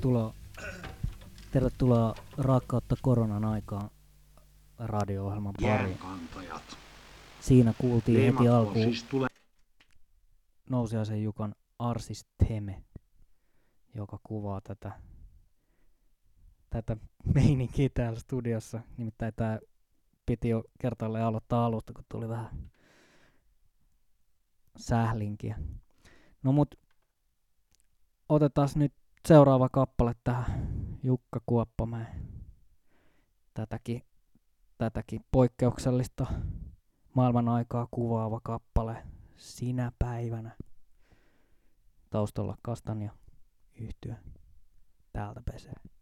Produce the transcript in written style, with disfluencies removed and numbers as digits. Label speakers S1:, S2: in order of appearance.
S1: Tervetuloa Rakkautta koronan aikaan radio-ohjelman pariin. Siinä kuultiin heti alkuun Nousiaisen Jukan Arsis Theme, joka kuvaa tätä meininkiä täällä studiossa. Nimittäin tää piti jo kertaalleen aloittaa alusta, kun tuli vähän sählinkiä. No mut otetaan nyt seuraava kappale tähän Jukka Kuoppamäen tätäkin poikkeuksellista maailman aikaa kuvaava kappale Sinä päivänä. Taustalla Kastanja yhtye täältä pesee.